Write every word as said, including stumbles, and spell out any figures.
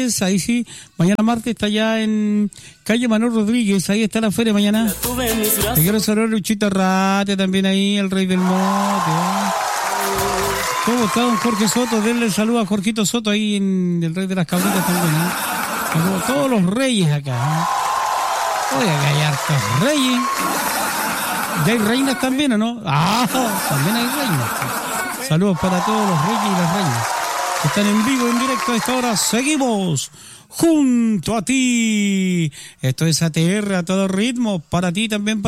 martes, ahí sí, mañana martes está allá en calle Manuel Rodríguez, ahí está la feria mañana. Te quiero saludar Luchito Rate también ahí, el rey del mote. ¿eh? ¿Cómo está don Jorge Soto? Denle el saludo a Jorgito Soto ahí en el rey de las cabritas también. ¿eh? Como todos los reyes acá. ¿eh? Oye, acá hay hartos reyes. ¿Y hay reinas también o no? Ah, también hay reinas. Saludos para todos los reyes y las reinas que están en vivo, en directo a esta hora. Seguimos junto a ti. Esto es A T R a todo ritmo. Para ti también.